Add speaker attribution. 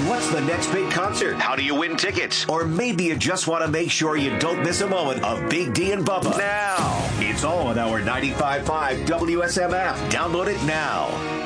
Speaker 1: What's the next big concert?
Speaker 2: How do you win tickets?
Speaker 1: Or maybe you just want to make sure you don't miss a moment of Big D and Bubba.
Speaker 2: Now.
Speaker 1: It's all on our 95.5 WSM app. Download it now.